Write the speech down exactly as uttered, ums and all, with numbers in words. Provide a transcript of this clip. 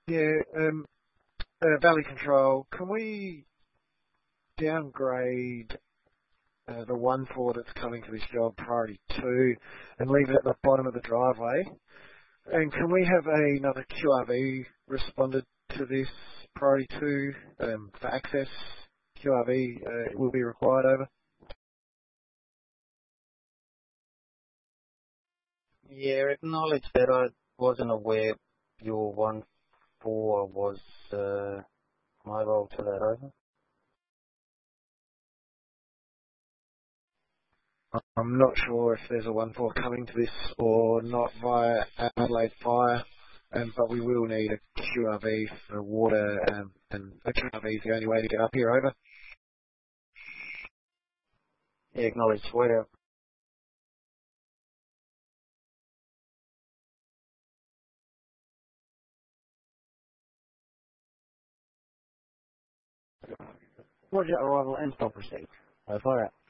Yeah, um, uh, Valley Control, can we downgrade uh, the one four that's coming to this job, priority two, and leave it at the bottom of the driveway? And can we have another Q R V responded to this priority two um, for access? Q R V uh, will be required over. Yeah, acknowledge that I wasn't aware your one four was uh, mobile to that, over. I'm not sure if there's a one four coming to this or not via Adelaide Fire, um, but we will need a Q R V for water, um, and a Q R V is the only way to get up here, over. Yeah, acknowledge. Wait out. Roger, arrival and stop receipt. Uh, fire out.